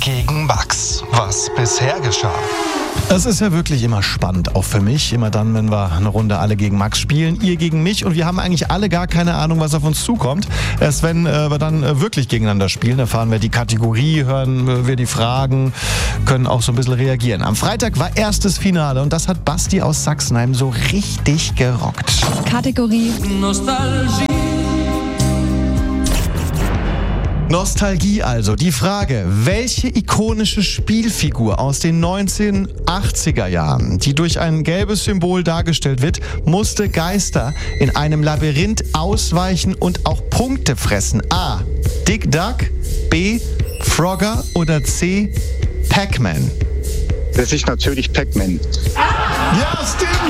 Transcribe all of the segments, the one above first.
gegen Max. Was bisher geschah. Es ist ja wirklich immer spannend, auch für mich. Immer dann, wenn wir eine Runde alle gegen Max spielen, ihr gegen mich. Und wir haben eigentlich alle gar keine Ahnung, was auf uns zukommt. Erst wenn wir dann wirklich gegeneinander spielen, erfahren wir die Kategorie, hören wir die Fragen, können auch so ein bisschen reagieren. Am Freitag war erstes Finale und das hat Basti aus Sachsenheim so richtig gerockt. Kategorie Nostalgie also. Die Frage, welche ikonische Spielfigur aus den 1980er Jahren, die durch ein gelbes Symbol dargestellt wird, musste Geister in einem Labyrinth ausweichen und auch Punkte fressen? A. Dick Duck, B. Frogger oder C. Pac-Man? Das ist natürlich Pac-Man. Ja, stimmt!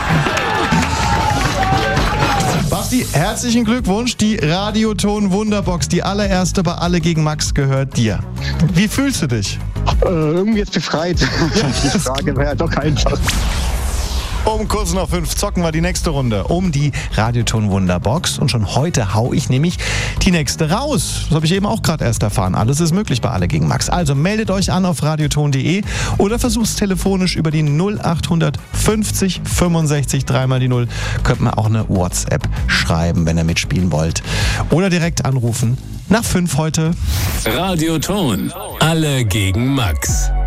Basti, herzlichen Glückwunsch. Die Radioton Wunderbox, die allererste bei Alle gegen Max, gehört dir. Wie fühlst du dich? Irgendwie jetzt befreit. Die Frage wäre ja doch einfach. Um kurz nach 5 zocken wir die nächste Runde um die Radioton Wunderbox. Und schon heute hau ich nämlich die nächste raus. Das habe ich eben auch gerade erst erfahren. Alles ist möglich bei Alle gegen Max. Also meldet euch an auf radioton.de oder versucht telefonisch über die 0800 50 65 3 die 0. Könnt mir auch eine WhatsApp schreiben, wenn ihr mitspielen wollt. Oder direkt anrufen. Nach 5 heute. Radioton. Alle gegen Max.